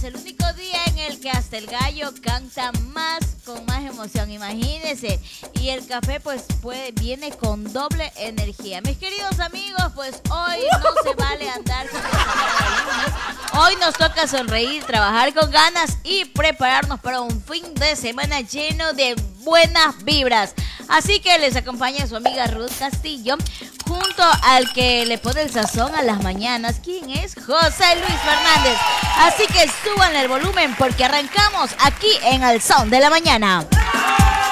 el único día en el que hasta el gallo canta más, con más emoción, imagínense. Y el café pues viene con doble energía. Mis queridos amigos, pues hoy no se vale andar con esa cara de lunes. Hoy nos toca sonreír, trabajar con ganas y prepararnos para un fin de semana lleno de buenas vibras. Así que les acompaña su amiga Ruth Castillo, junto al que le pone el sazón a las mañanas, quien es José Luis Fernández. Así que suban el volumen porque arrancamos aquí en Al Son de la Mañana.